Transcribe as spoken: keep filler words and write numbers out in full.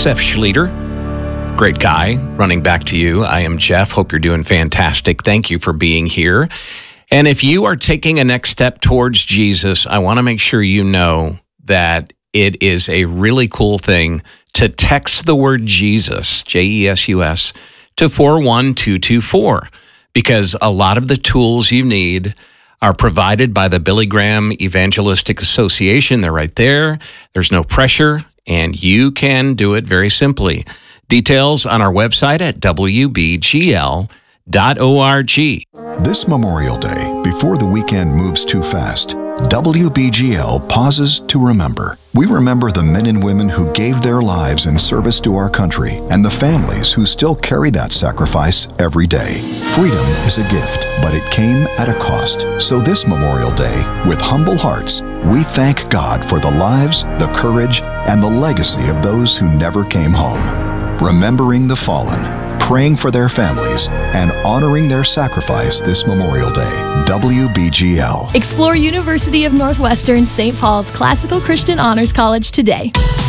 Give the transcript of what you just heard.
Joseph Schlueter. Great guy. Running back to you. I am Jeff. Hope you're doing fantastic. Thank you for being here. And if you are taking a next step towards Jesus, I want to make sure you know that it is a really cool thing to text the word Jesus, J E S U S, to four one two two four, because a lot of the tools you need are provided by the Billy Graham Evangelistic Association. They're right there. There's no pressure, and you can do it very simply. Details on our website at w b g l dot org. This Memorial Day, before the weekend moves too fast, W B G L pauses to remember. We remember the men and women who gave their lives in service to our country and the families who still carry that sacrifice every day. Freedom is a gift, but it came at a cost. So this Memorial Day, with humble hearts, we thank God for the lives, the courage, and the legacy of those who never came home. Remembering the fallen, praying for their families, and honoring their sacrifice this Memorial Day. W B G L. Explore University of Northwestern Saint Paul's Classical Christian Honors College today.